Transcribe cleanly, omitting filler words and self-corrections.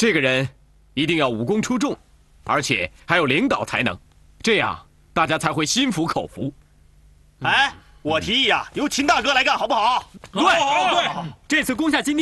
这个人一定要武功出众，而且还有领导才能，这样大家才会心服口服。 哎，我提议呀，由秦大哥来干，好不好？ 对，这次攻下金地。